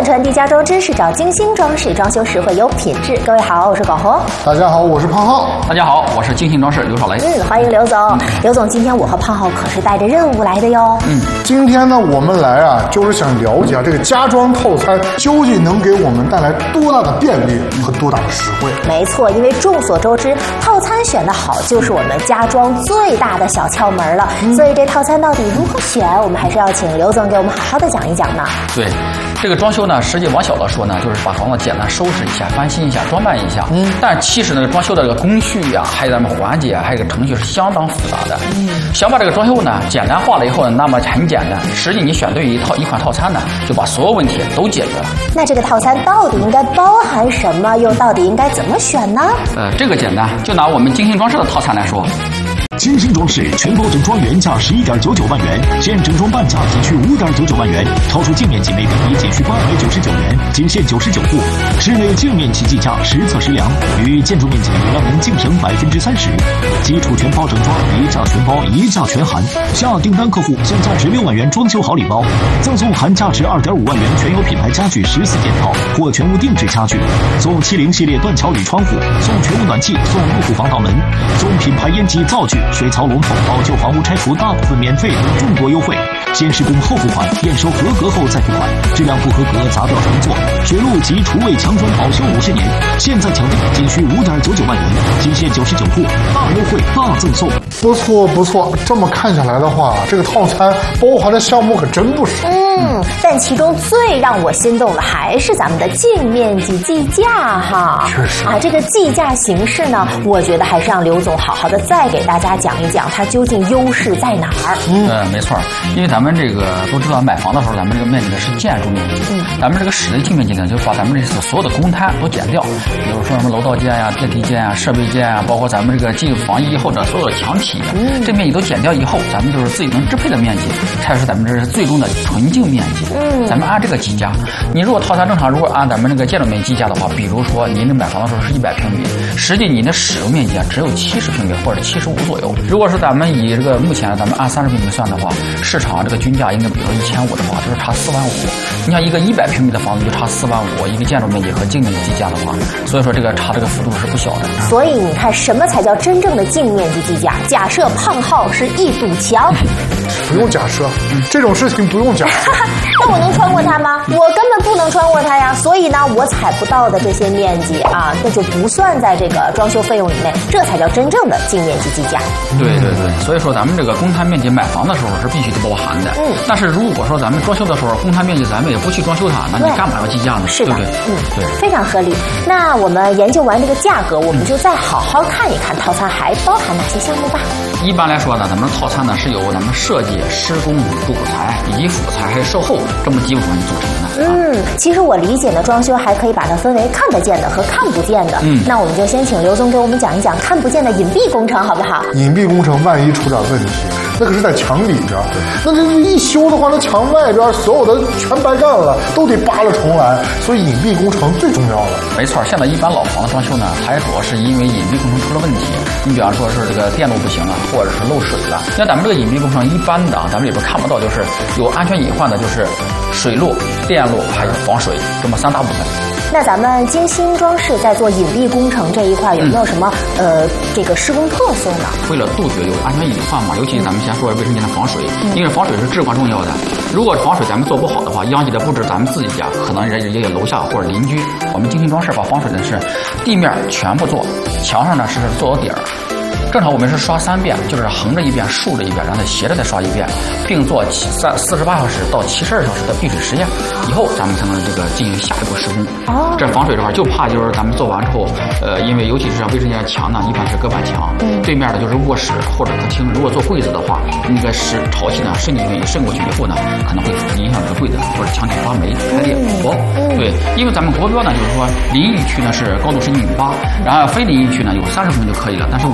传递家装知识，找精心装饰，装修实惠有品质。各位好，我是广红。 大家好，我是胖浩。 大家好，我是精心装饰刘少雷。 欢迎刘总。刘总，今天我和胖浩可是带着任务来的哟。 今天呢，我们来啊，就是想了解这个家装套餐究竟能给我们带来多大的便利和多大的实惠。 没错，因为众所周知，套餐选得好就是我们家装最大的小窍门了。所以这套餐到底如何选，我们还是要请刘总给我们好好的讲一讲呢。 对，这个装修呢，实际往小了说呢，就是把房子简单收拾一下、翻新一下、装扮一下。但其实呢，装修的这个工序呀，还有咱们环节，还有个程序是相当复杂的。想把这个装修呢简单化了以后呢，那么很简单。实际你选对一款套餐呢，就把所有问题都解决了。 那这个套餐到底应该包含什么？又到底应该怎么选呢？ 这个简单，就拿我们精心装饰的套餐来说。 精心装饰全包整装原价11.99万元，现整装半价仅需5.99万元，超出净面积每平米仅需899元，仅限99户。室内净面积计价实测实量，与建筑面积让您净平30%。基础全包整装，一价全包，一价全含。下订单客户享价值6万元装修好礼包，赠送含价值2.5万元全有品牌家具14件套或全屋定制家具，送70系列断桥铝窗户，送全屋暖气，送入户防盗门，送品牌烟机灶具、水槽龙头，老旧房屋拆除大部分免费等众多优惠。先施工后付款，验收合格后再付款，质量不合格砸掉重做。水路及厨卫墙砖保修50年，现在抢订仅需5.99万元，仅限99户，大优惠大赠送。 不错不错，这么看下来的话，这个套餐包含的项目可真不少。 但其中最让我心动的还是咱们的净面积计价哈。 确实这个计价形式呢，我觉得还是让刘总好好的再给大家讲一讲它究竟优势在哪儿。 没错，因为咱们这个都知道，买房的时候咱们这个面积呢是建筑面积，咱们这个室内净面积呢，就把咱们这所有的公摊都减掉，比如说什么楼道间呀、电梯间呀、设备间呀，包括咱们这个进房衣后的所有的墙体，这面积都减掉以后，咱们就是自己能支配的面积，才是咱们这是最终的纯净面积。咱们按这个计价，你如果套餐正常，如果按咱们这个建筑面积计价的话，比如说您这买房的时候是100平米，实际你的使用面积只有70平米或者75左右。如果是咱们以这个目前咱们按30平米算的话，市场这个均价应该比如说1500的话，就是差4万5。你像一个100平米的房子就差4万5，一个建筑面积和净面积计价的话，所以说这个差这个幅度是不小的。 所以你看，什么才叫真正的净面积计价？假设胖浩是一堵墙， 不用假设，这种事情不用假设。 那我能穿过它吗？我根本不能穿过它呀。所以呢，我踩不到的这些面积啊，那就不算在这个装修费用里面，这才叫真正的净面积计价。 对，所以说咱们这个公摊面积买房的时候是必须得包含的。但是如果说咱们装修的时候公摊面积咱们也不去装修它，那你干嘛要计价呢？ 是的， 对不对？对， 非常合理。那我们研究完这个价格，我们就再好好看一看套餐还包含哪些项目吧。 一般来说呢，咱们套餐呢是由咱们设计、施工、主材以及辅材还有售后这么几部分组成的。 其实我理解呢，装修还可以把它分为看得见的和看不见的。那我们就先请刘总给我们讲一讲看不见的隐蔽工程，好不好？ 隐蔽工程万一出点问题，那可是在墙里边，那这一修的话，那墙外边所有的全白干了，都得扒了重来。所以隐蔽工程最重要了。 没错，现在一般老房的装修呢，还主要是因为隐蔽工程出了问题。你比方说是这个电路不行了，或者是漏水了。那咱们这个隐蔽工程一般的咱们里边看不到，就是有安全隐患的，就是水路、电路还有防水这么3大部分。 那咱们精心装饰在做隐蔽工程这一块有没有什么这个施工特色呢？ 为了杜绝有安全隐患嘛，尤其咱们先说卫生间的防水，因为防水是至关重要的。如果防水咱们做不好的话，殃及的不止咱们自己家，可能也有楼下或者邻居。我们精心装饰把防水的是地面全部做，墙上呢是做到底儿。正常我们是刷3遍，就是横着一遍、竖着一遍，然后再斜着再刷一遍，并做48小时到72小时的闭水实验，以后咱们才能这个进行下一步施工。这防水这块就怕就是咱们做完之后，因为尤其是像卫生间墙呢，一般是隔板墙，对面的就是卧室或者客厅。如果做柜子的话，那个潮气呢渗过去以后呢，可能会影响这个柜子或者墙体发霉、开裂、腐剥。对，因为咱们国标呢就是说淋浴区呢是高度是1.8米，然后非淋浴区呢有30公分就可以了，但是我们公司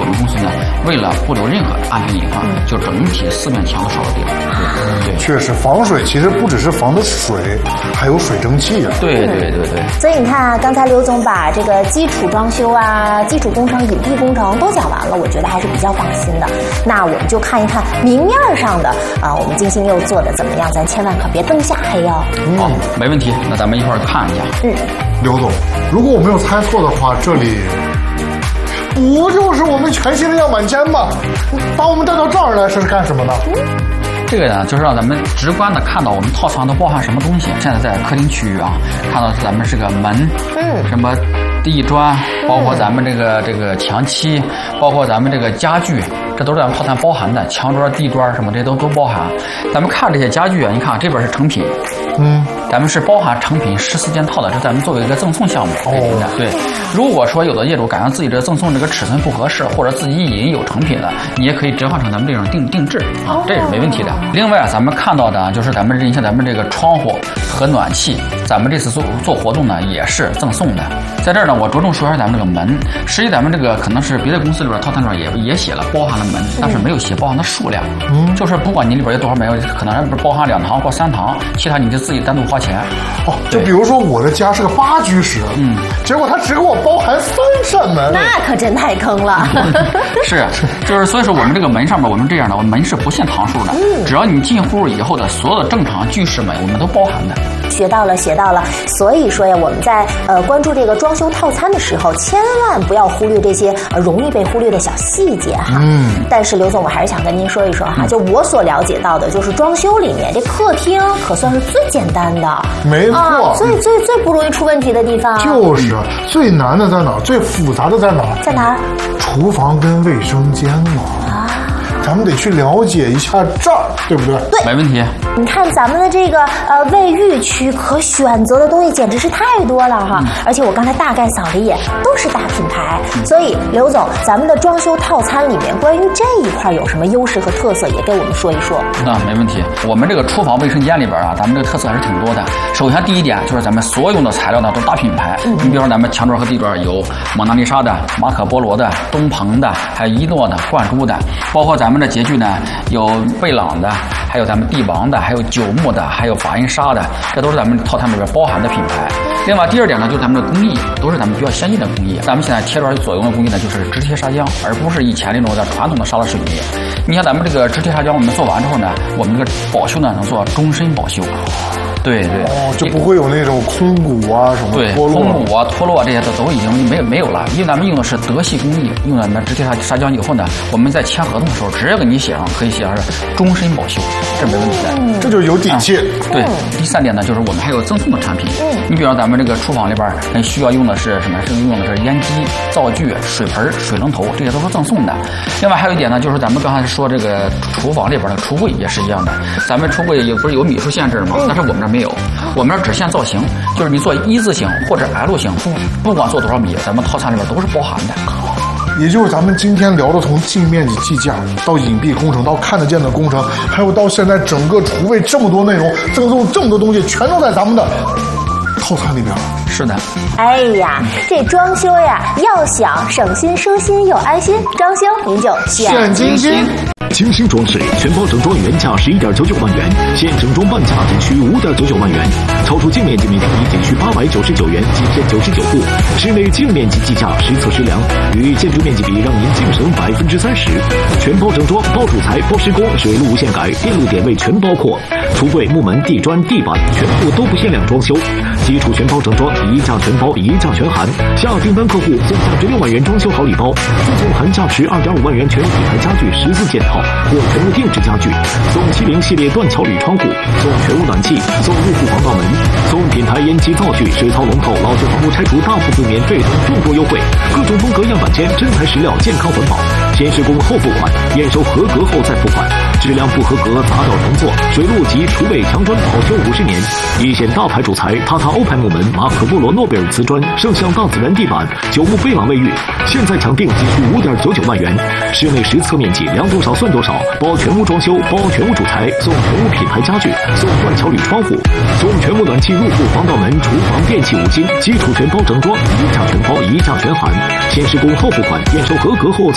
呢，为了不留任何安全隐患，就整体4面墙都烧了地了。对， 确实，防水其实不只是防的水，还有水蒸气啊。 对。 所以你看啊，刚才刘总把这个基础装修啊、基础工程、隐蔽工程都讲完了，我觉得还是比较放心的。那我们就看一看明面上的啊，我们金星又做的怎么样？咱千万可别灯下黑哦。 好，没问题。那咱们一块儿看一下。 刘总，如果我没有猜错的话，这里不就是我们全新的样板间吗？把我们带到这儿来是干什么呢？ 这个呢，就是让咱们直观的看到我们套餐都包含什么东西。现在在客厅区域啊，看到咱们这个门，什么地砖，包括咱们这个墙漆，包括咱们这个家具，这都是咱们套餐包含的。墙砖、地砖什么这些都包含。咱们看这些家具啊，你看这边是成品，咱们是包含成品14件套的，这咱们作为一个赠送项目。对，如果说有的业主感觉自己这赠送这个尺寸不合适，或者自己已经有成品了，你也可以折换成咱们这种定制啊，这是没问题的。另外咱们看到的就是咱们这个窗户和暖气，咱们这次做活动呢也是赠送的。在这儿呢，我着重说一下咱们这个门。实际咱们这个可能是别的公司里边套餐里边也写了包含了门，但是没有写包含的数量。就是不管你里边有多少门，可能不是包含2堂或3堂，其他你就自己单独花钱。 就比如说我的家是个8居室，结果他只给我包含3扇门， 那可真太坑了。 是，就是所以说我们这个门上面我们这样的，我们门是不限堂数的，只要你进户以后的所有的正常居室门，我们都包含的。 学到了。所以说呀，我们在关注这个装修套餐的时候，千万不要忽略这些容易被忽略的小细节哈。但是刘总，我还是想跟您说一说哈，就我所了解到的，就是装修里面这客厅可算是最简单的， 没错， 最不容易出问题的地方。 就是最难的在哪儿？最复杂的在哪儿？ 在哪儿？ 厨房跟卫生间嘛。咱们得去了解一下这儿，对不对？ 对， 没问题。 你看咱们的这个卫浴区可选择的东西简直是太多了哈，而且我刚才大概扫了一眼，都是大品牌。所以刘总，咱们的装修套餐里面关于这一块有什么优势和特色，也给我们说一说。 那没问题。我们这个厨房卫生间里边啊，咱们这个特色还是挺多的。首先第一点就是咱们所用的材料呢都是大品牌，你比如说咱们墙砖和地砖有蒙娜丽莎的、马可波罗的、东鹏的，还有伊诺的、冠珠的，包括咱们的洁具呢有贝朗的，还有咱们帝王的，还有九牧的，还有法印纱的，这都是咱们套餐里边包含的品牌。另外第二点呢，就是咱们的工艺都是咱们比较先进的工艺。咱们现在贴砖所用的工艺呢，就是直贴砂浆，而不是以前那种的传统的砂拉水泥。你像咱们这个直贴砂浆，我们做完之后呢，我们这个保修呢能做终身保修。对， 就不会有那种空鼓啊什么脱落， 空鼓啊脱落这些都已经没有了，因为咱们用的是德系工艺，用咱们直贴砂浆以后呢，我们在签合同的时候直接给你写上，可以写上是终身保修，这没问题的， 这就是有底气。 对，第三点呢，就是我们还有赠送的产品，你比如咱们这个厨房里边需要用的是什么？是用的是烟机、灶具、水盆、水龙头，这些都是赠送的。另外还有一点呢，就是咱们刚才说这个厨房里边的橱柜也是一样的，咱们橱柜也不是有米数限制吗？但是我们这没有，我们这只限造型，就是你做一字形或者 L 型，不管做多少米，咱们套餐里边都是包含的。 也就是咱们今天聊的，从净面积计价到隐蔽工程，到看得见的工程，还有到现在整个厨卫这么多内容，赠送这么多东西，全都在咱们的套餐里边。 是的。 哎呀，这装修呀，要想省心、舒心又安心，装修您就选金星。 金星装饰全包整装原价11.99万元，现整装半价仅需5.99万元，超出净面积每平米仅需899元，仅限99户。室内净面积计价实测实量，与建筑面积比让您净省30%。全包整装，包主材、包施工，水路无限改，电路点位全包括。橱柜、木门、地砖、地板全部都不限量装修。基础全包整装，一价全包，一价全含。下订单客户送价值6万元装修好礼包，附送含价值2.5万元全屋品牌家具14件套或全屋定制家具，送70系列断桥铝窗户，送全屋暖气，送入户防盗门，送品牌烟机灶具、水槽龙头、老旧房屋拆除大部分免费等众多优惠。各种风格样板间，真材实料，健康环保，先施工后付款，验收合格后再付款，质量不合格砸掉重做。水路及厨卫墙砖保修50年，一线大牌主材塔塔欧派木门、马可波罗诺贝尔瓷砖、圣象大自然地板、九牧贝朗卫浴，现在抢订仅需5.99万元。室内实测面积量多少算多少，包全屋装修，包全屋主材，送全屋品牌家具，送断桥铝窗户，送全屋暖气入户防盗门、厨房电器5金，基础全包整装，一价全包，一价全含，先施工后付款，验收合格后再付款，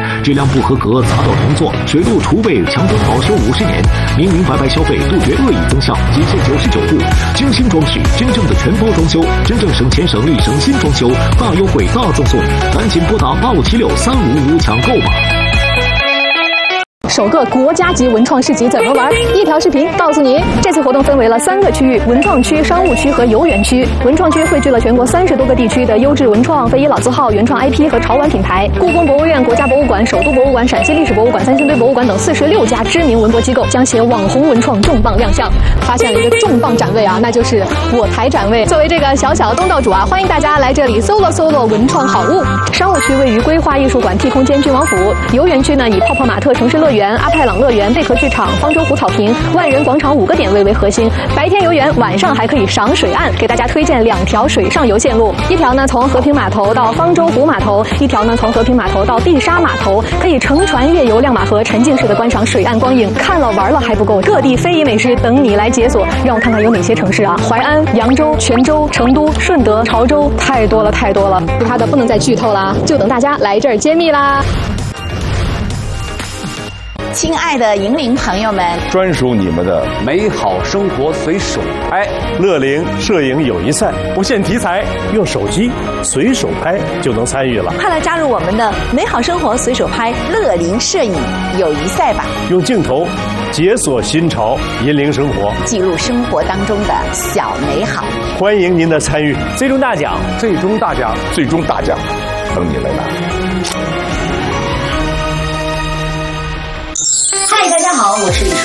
质量不合格砸到重做，水路储备强装保修50年，明明白白消费，杜绝恶意增项，仅限99户，精心装饰，真正的全包装修，真正省钱省力省心装修，大优惠大赠送，赶紧拨打85763555抢购吧。 首个国家级文创市集怎么玩？一条视频告诉你。这次活动分为了3个区域：文创区、商务区和游园区。文创区汇聚了全国30多个地区的优质文创、非遗老字号、原创 IP 和潮玩品牌。故宫博物院、国家博物馆、首都博物馆、陕西历史博物馆、三星堆博物馆等46家知名文博机构将携网红文创重磅亮相。发现了一个重磅展位啊，那就是我台展位。作为这个小小东道主啊，欢迎大家来这里搜罗文创好物。商务区位于规划艺术馆 T 空间君王府。游园区呢，以泡泡玛特城市乐园、阿派朗乐园、贝壳剧场、方舟湖草坪、万人广场5个点位为核心，白天游园，晚上还可以赏水岸。给大家推荐2条水上游线路，一条呢从和平码头到方舟湖码头，一条呢从和平码头到碧沙码头，可以乘船夜游亮马河，沉浸式的观赏水岸光影。看了玩了还不够，各地非遗美食等你来解锁。让我看看有哪些城市啊？淮安、扬州、泉州、成都、顺德、潮州，太多了。其他的不能再剧透啦，就等大家来这儿揭秘啦。 亲爱的银铃朋友们， 专属你们的美好生活随手拍乐龄摄影友谊赛，不限题材，用手机随手拍就能参与了。 快来加入我们的美好生活随手拍乐龄摄影友谊赛吧！ 用镜头解锁新潮，引领生活， 记录生活当中的小美好。 欢迎您的参与，最终大奖， 最终大奖等你来拿。 嗨，大家好，我是李